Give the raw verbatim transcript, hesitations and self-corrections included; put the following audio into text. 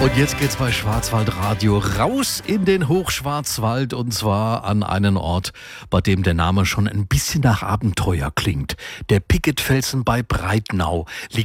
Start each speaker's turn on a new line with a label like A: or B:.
A: Und jetzt geht's bei Schwarzwaldradio raus in den Hochschwarzwald, und zwar an einen Ort, bei dem der Name schon ein bisschen nach Abenteuer klingt. Der Picketfelsen bei Breitnau liegt